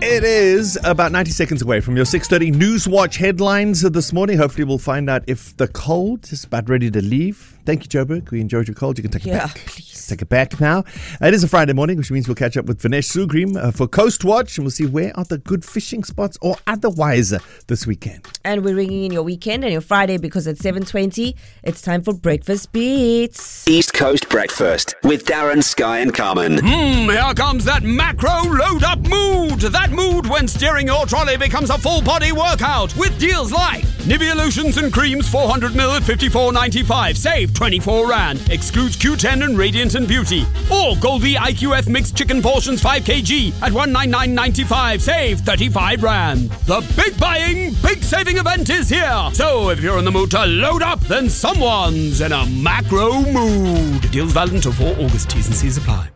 It is about 90 seconds away from your 6:30 Newswatch headlines this morning. Hopefully we'll find out if the cold is about ready to leave. Thank you, Joburg. We enjoyed your cold. You can take it back. Please. Take it back now. It is a Friday morning, which means we'll catch up with Vinesh Sugrim for Coast Watch, and we'll see where are the good fishing spots or otherwise this weekend. And we're ringing in your weekend and your Friday because at 7:20, it's time for Breakfast Beats. East Coast Breakfast with Darren, Sky and Carmen. Here comes that macro load-up mood. That mood when steering your trolley becomes a full-body workout with deals like Nivea lotions and creams 400ml at 54.95. Save 24 Rand. Excludes Q10 and Radiant and Beauty. Or Goldie IQF mixed chicken portions 5 kg at 199.95. Save 35 Rand. The big buying, big saving event is here. So if you're in the mood to load up, then someone's in a macro mood. Deals valid until 4 August. T's and C's apply.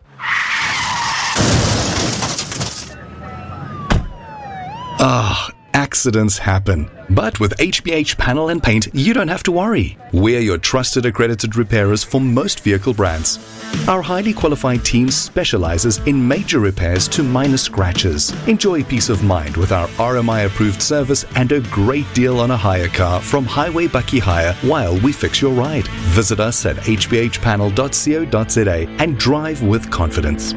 Accidents happen. But with HBH Panel and Paint, you don't have to worry. We're your trusted accredited repairers for most vehicle brands. Our highly qualified team specializes in major repairs to minor scratches. Enjoy peace of mind with our RMI-approved service and a great deal on a hire car from Highway Bucky Hire while we fix your ride. Visit us at hbhpanel.co.za and drive with confidence.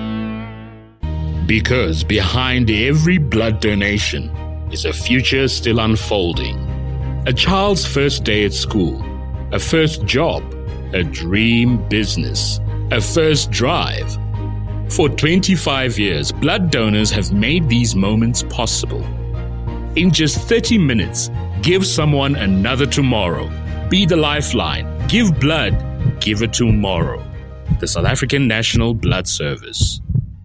Because behind every blood donation is a future still unfolding. A child's first day at school, a first job, a dream business, a first drive. For 25 years, blood donors have made these moments possible. In just 30 minutes, give someone another tomorrow. Be the lifeline. Give blood. Give it tomorrow. The South African National Blood Service.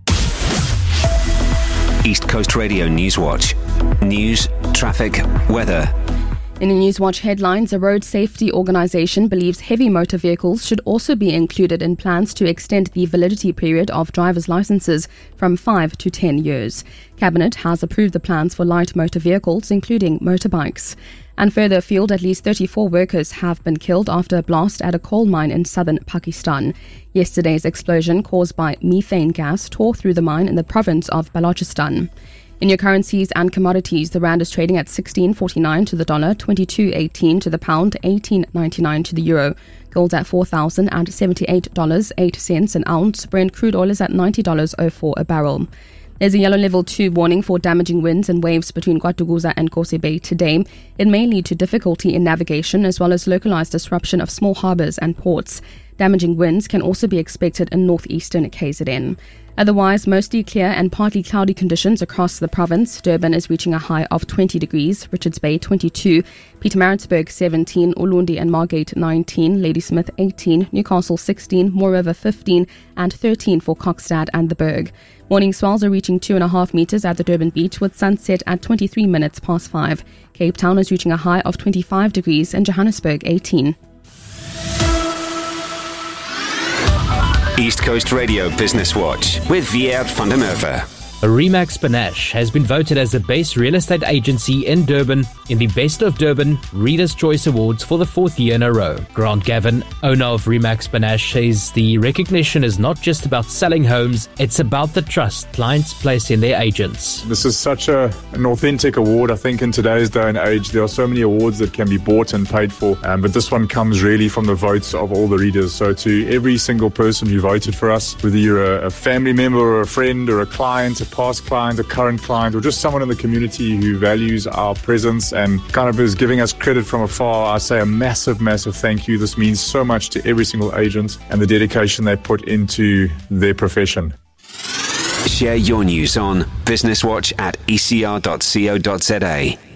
East Coast Radio Newswatch. News, traffic, weather. In the Newswatch headlines, a road safety organisation believes heavy motor vehicles should also be included in plans to extend the validity period of driver's licences from 5 to 10 years. Cabinet has approved the plans for light motor vehicles, including motorbikes. And further afield, at least 34 workers have been killed after a blast at a coal mine in southern Pakistan. Yesterday's explosion, caused by methane gas, tore through the mine in the province of Balochistan. In your currencies and commodities, the rand is trading at 16.49 to the dollar, 22.18 to the pound, 18.99 to the euro. Gold's at $4,078.08 an ounce. Brent crude oil is at $90.04 a barrel. There's a yellow level 2 warning for damaging winds and waves between KwaDukuza and Kosi Bay today. It may lead to difficulty in navigation as well as localized disruption of small harbors and ports. Damaging winds can also be expected in northeastern KZN. Otherwise, mostly clear and partly cloudy conditions across the province. Durban is reaching a high of 20 degrees, Richards Bay 22, Pietermaritzburg 17, Ulundi and Margate 19, Ladysmith 18, Newcastle 16, Moore River 15 and 13 for Kokstad and the Berg. Morning swells are reaching 2.5 meters at the Durban beach with sunset at 23 minutes past 5. Cape Town is reaching a high of 25 degrees and Johannesburg 18. East Coast Radio Business Watch with Viert van der Merwe. Remax Panache has been voted as the best real estate agency in Durban in the Best of Durban Reader's Choice Awards for the 4th year in a row. Grant Gavin, owner of Remax Panache, says the recognition is not just about selling homes, it's about the trust clients place in their agents. This is such an authentic award. I think in today's day and age, there are so many awards that can be bought and paid for, but this one comes really from the votes of all the readers. So to every single person who voted for us, whether you're a family member or a friend or a client, a past client, a current client, or just someone in the community who values our presence and kind of is giving us credit from afar, I say a massive, massive thank you. This means so much to every single agent and the dedication they put into their profession. Share your news on Business Watch at ecr.co.za.